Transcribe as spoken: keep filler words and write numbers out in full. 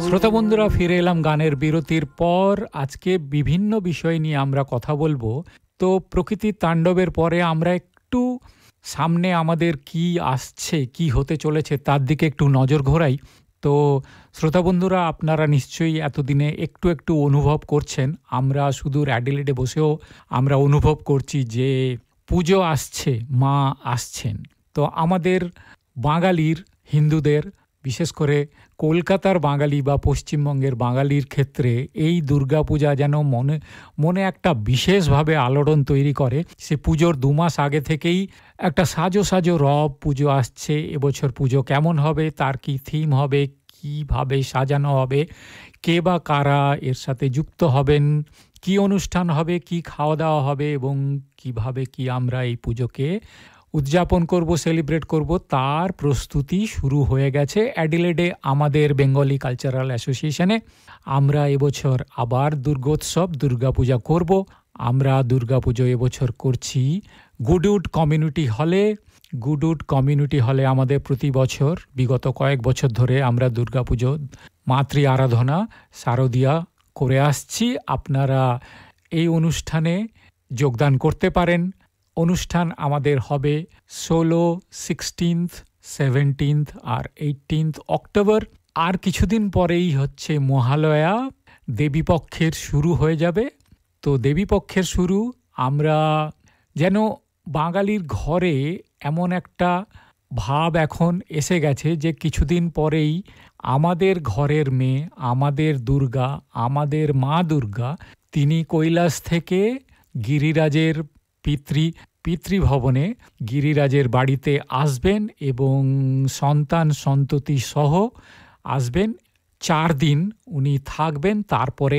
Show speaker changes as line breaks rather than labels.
শ্রোতা বন্ধুরা, ফিরে এলাম গানের বিরতির পর। আজকে বিভিন্ন বিষয় নিয়ে আমরা কথা বলবো। তো প্রকৃতির তাণ্ডবের পরে আমরা একটু সামনে আমাদের কি আসছে, কি হতে চলেছে তার দিকে একটু নজর ঘোরাই। তো শ্রোতা বন্ধুরা, আপনারা নিশ্চয়ই এতদিনে একটু একটু অনুভব করছেন, আমরা শুধু অ্যাডিলেডে বসেও আমরা অনুভব করছি যে পুজো আসছে, মা আসছেন। তো আমাদের বাঙালির, হিন্দুদের, বিশেষ করে কলকাতার বাঙালি বা পশ্চিমবঙ্গের বাঙালির ক্ষেত্রে এই দুর্গাপূজা যেন মনে মনে একটা বিশেষভাবে আলোড়ন তৈরি করে। সে পুজোর দু মাস আগে থেকেই একটা সাজো সাজো রব পুজো আসছে, এবছর পুজো কেমন হবে, তার কি থিম হবে, কিভাবে সাজানো হবে, কে বা কারা এর সাথে যুক্ত হবেন, কি অনুষ্ঠান হবে, কি খাওয়া দাওয়া হবে এবং কিভাবে কি আমরা এই পুজোকে উদযাপন করব, সেলিব্রেট করব, তার প্রস্তুতি শুরু হয়ে গেছে অ্যাডিলেডে আমাদের বেঙ্গলি কালচারাল অ্যাসোসিয়েশনে। আমরা এবছর আবার দুর্গোৎসব, দুর্গাপূজা করব। আমরা দুর্গাপুজো এবছর করছি গুডউড কমিউনিটি হলে। গুডউড কমিউনিটি হলে আমাদের প্রতি বছর বিগত কয়েক বছর ধরে আমরা দুর্গাপুজো মাতৃ আরাধনা শারদীয়া করে আসছি। আপনারা এই অনুষ্ঠানে যোগদান করতে পারেন। অনুষ্ঠান আমাদের হবে ষোলো, সিক্সটিন্থ, সেভেন্টিন্থ আর এইটিন্থ অক্টোবর। আর কিছুদিন পরেই হচ্ছে মহালয়া, দেবীপক্ষের শুরু হয়ে যাবে। তো দেবীপক্ষের শুরু, আমরা যেন বাঙালির ঘরে এমন একটা ভাব এখন এসে গেছে যে কিছুদিন পরেই আমাদের ঘরের মেয়ে, আমাদের দুর্গা, আমাদের মা দুর্গা, তিনি কৈলাস থেকে গিরিরাজের পিতৃ পিতৃভবনে গিরিরাজের বাড়িতে আসবেন এবং সন্তান সন্ততি সহ আসবেন। চার দিন উনি থাকবেন, তারপরে